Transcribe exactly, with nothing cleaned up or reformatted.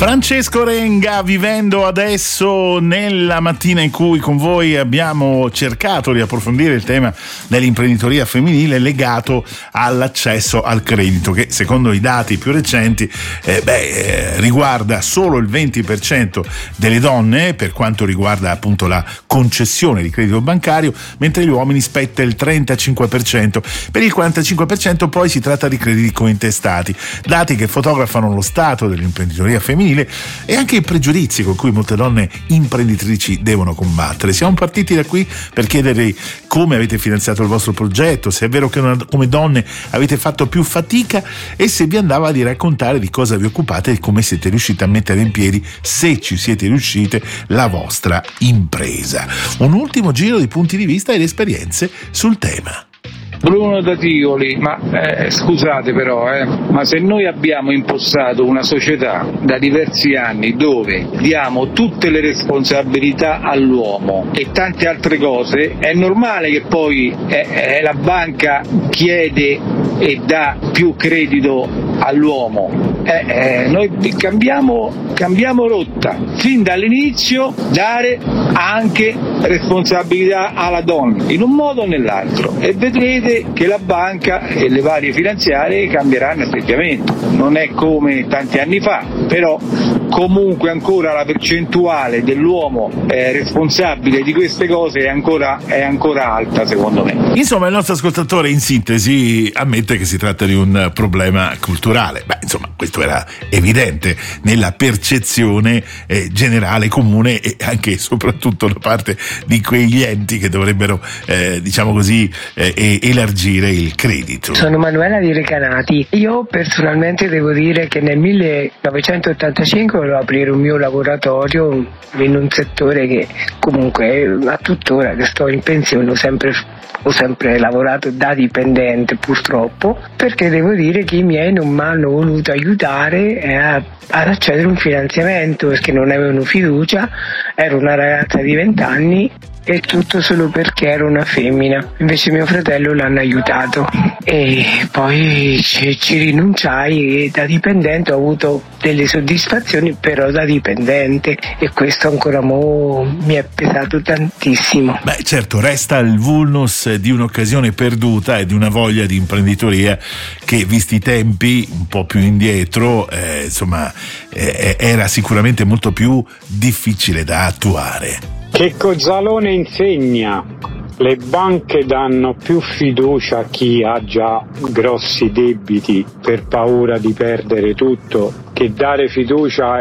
Francesco Renga, vivendo adesso nella mattina in cui con voi abbiamo cercato di approfondire il tema dell'imprenditoria femminile legato all'accesso al credito, che secondo i dati più recenti eh, beh, eh, riguarda solo il venti per cento delle donne per quanto riguarda appunto la concessione di credito bancario, mentre agli uomini spetta il trentacinque per cento. Per il quarantacinque per cento poi si tratta di crediti cointestati, dati che fotografano lo stato dell'imprenditoria femminile e anche i pregiudizi con cui molte donne imprenditrici devono combattere. Siamo partiti da qui per chiedervi come avete finanziato il vostro progetto, se è vero che una, come donne avete fatto più fatica e se vi andava di raccontare di cosa vi occupate e come siete riusciti a mettere in piedi, se ci siete riuscite, la vostra impresa. Un ultimo giro di punti di vista ed esperienze sul tema. Bruno da Tivoli, ma eh, scusate però, eh, ma se noi abbiamo impostato una società da diversi anni dove diamo tutte le responsabilità all'uomo e tante altre cose, è normale che poi eh, eh, la banca chiede e dà più credito all'uomo. Eh, eh, noi cambiamo, cambiamo rotta, fin dall'inizio dare anche responsabilità alla donna, in un modo o nell'altro, e vedrete che la banca e le varie finanziarie cambieranno atteggiamento. Non è come tanti anni fa, però comunque ancora la percentuale dell'uomo eh, responsabile di queste cose è ancora, è ancora alta, secondo me. Insomma, il nostro ascoltatore in sintesi ammette che si tratta di un problema culturale. Beh, insomma, questo era evidente nella percezione eh, generale, comune e anche e soprattutto da parte di quegli enti che dovrebbero, eh, diciamo così, eh, elargire il credito. Sono Manuela di Recanati. Io personalmente devo dire che nel millenovecentottantacinque volevo aprire un mio laboratorio in un settore che comunque a tuttora che sto in pensione ho sempre ho sempre lavorato da dipendente, purtroppo, perché devo dire che i miei non mi hanno voluto aiutare a, ad accedere a un finanziamento perché non avevano fiducia. Ero una ragazza di venti anni e tutto solo perché ero una femmina. Invece mio fratello l'hanno aiutato e poi ci, ci rinunciai e da dipendente ho avuto delle soddisfazioni, però da dipendente, e questo ancora mo mi è pesato tantissimo. Beh, certo, resta il vulnus di un'occasione perduta e di una voglia di imprenditoria che, visti i tempi un po' più indietro, eh, insomma eh, era sicuramente molto più difficile da attuare. Che Cozzalone insegna: le banche danno più fiducia a chi ha già grossi debiti per paura di perdere tutto, che dare fiducia